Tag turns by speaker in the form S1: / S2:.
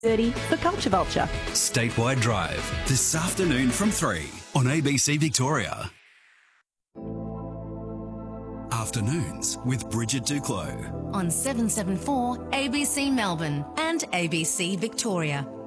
S1: 30 for Culture Vulture.
S2: Statewide Drive, this afternoon from 3 on ABC Victoria. Afternoons with Bridget Duclos.
S3: On 774 ABC Melbourne and ABC Victoria.